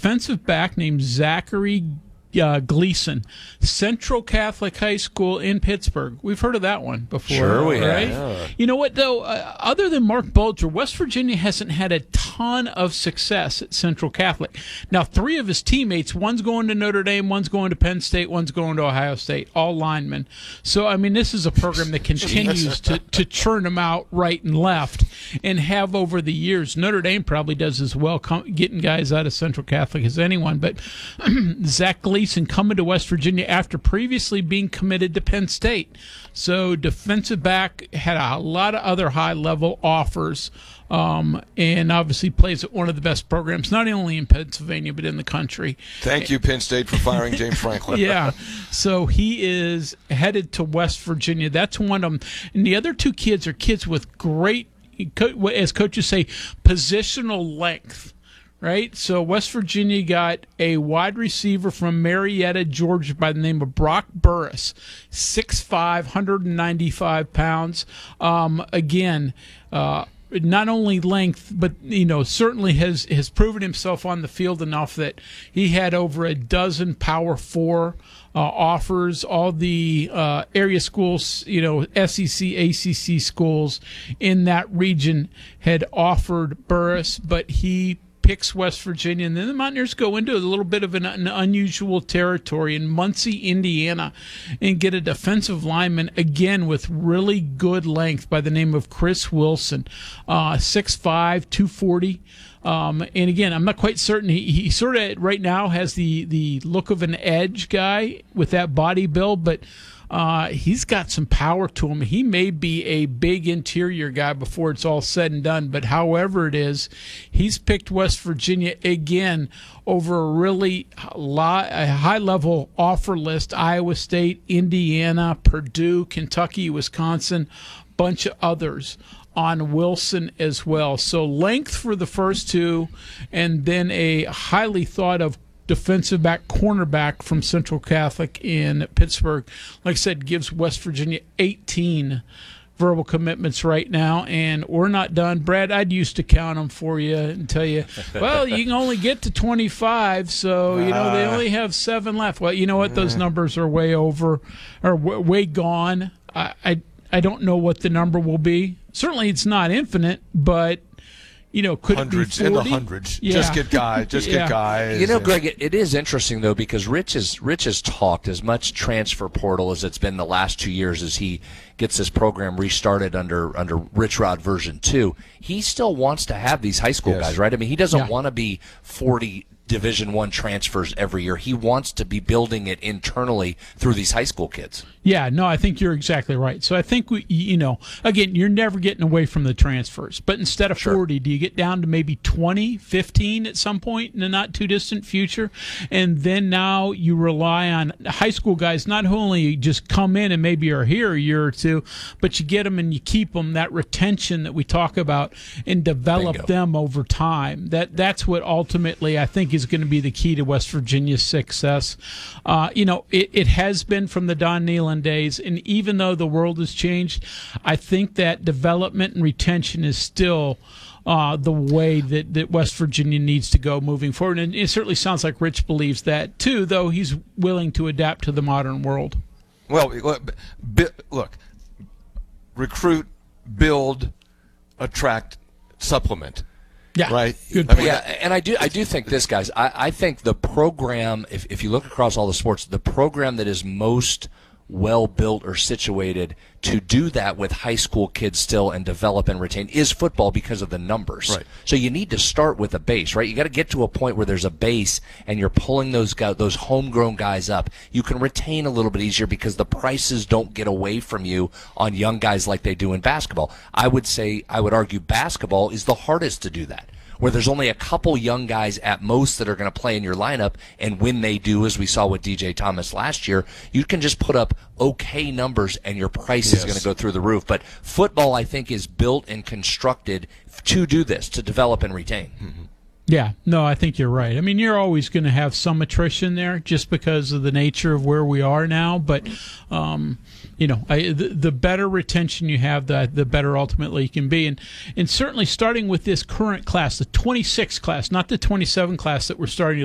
defensive back named Zachary Gleason, Central Catholic High School in Pittsburgh. We've heard of that one before. Sure we right? have. Yeah. You know what, though? Other than Mark Bulger, West Virginia hasn't had a ton of success at Central Catholic. Now, 3 of his teammates, one's going to Notre Dame, one's going to Penn State, one's going to Ohio State, all linemen. So, I mean, this is a program that continues to churn them out right and left and have over the years. Notre Dame probably does as well, getting guys out of Central Catholic as anyone. But Zach Gleason coming to West Virginia after previously being committed to Penn State. So defensive back had a lot of other high-level offers, and obviously plays at one of the best programs, not only in Pennsylvania but in the country. Thank you, Penn State, for firing James Franklin. Yeah, so he is headed to West Virginia. That's one of them. And the other 2 kids are kids with great, as coaches say, positional length. Right, so West Virginia got a wide receiver from Marietta, Georgia, by the name of Brock Burris, 6'5", 195 pounds. Again, not only length, but certainly has proven himself on the field enough that he had over a dozen Power 4 offers. All the area schools, SEC, ACC schools in that region had offered Burris, but he picks West Virginia, and then the Mountaineers go into a little bit of an unusual territory in Muncie, Indiana, and get a defensive lineman, again, with really good length by the name of Chris Wilson, 6'5", 240. And again, I'm not quite certain. He sort of right now has the look of an edge guy with that body build, but he's got some power to him. He may be a big interior guy before it's all said and done, but however it is, he's picked West Virginia again over a really high-level offer list: Iowa State, Indiana, Purdue, Kentucky, Wisconsin, bunch of others on Wilson as well. So length for the first 2, and then a highly thought-of defensive back, cornerback from Central Catholic in Pittsburgh. Like I said, gives West Virginia 18 verbal commitments right now, and we're not done. Brad, I'd used to count them for you and tell you, well, you can only get to 25, so, they only have 7 left. Well, you know what? Those numbers are way over, or way gone. I don't know what the number will be. Certainly it's not infinite, but could hundreds it be 40? in the hundreds. Yeah. Just get guys. Greg, it is interesting though, because Rich has talked as much transfer portal as it's been the last 2 years as he gets this program restarted under Rich Rod version 2. He still wants to have these high school guys, right? I mean, he doesn't want to be 40 Division I transfers every year. He wants to be building it internally through these high school kids. Yeah, no, I think you're exactly right. So I think again, you're never getting away from the transfers. But instead of 40, do you get down to maybe 20, 15 at some point in the not too distant future? And then now you rely on high school guys not only just come in and maybe are here a year or 2, but you get them and you keep them, that retention that we talk about, and develop them over time. That's what ultimately I think is going to be the key to West Virginia's success. It has been from the Don Nehlen days, and even though the world has changed, I think that development and retention is still the way that West Virginia needs to go moving forward. And it certainly sounds like Rich believes that too, though he's willing to adapt to the modern world. Well, look, recruit, build, attract, supplement. Yeah, right. Good point. And I do think this, guys. I think the program, if you look across all the sports, the program that is most well built or situated to do that with high school kids still and develop and retain is football, because of the numbers. Right. So you need to start with a base, right? You got to get to a point where there's a base and you're pulling those homegrown guys up. You can retain a little bit easier because the prices don't get away from you on young guys like they do in basketball. I would argue basketball is the hardest to do that, where there's only a couple young guys at most that are going to play in your lineup, and when they do, as we saw with DJ Thomas last year, you can just put up okay numbers and your price is going to go through the roof. But football, I think, is built and constructed to do this, to develop and retain. Mm-hmm. Yeah, no, I think you're right. I mean, you're always going to have some attrition there just because of the nature of where we are now. But, the better retention you have, the better ultimately you can be. And certainly starting with this current class, the 26 class, not the 27 class that we're starting to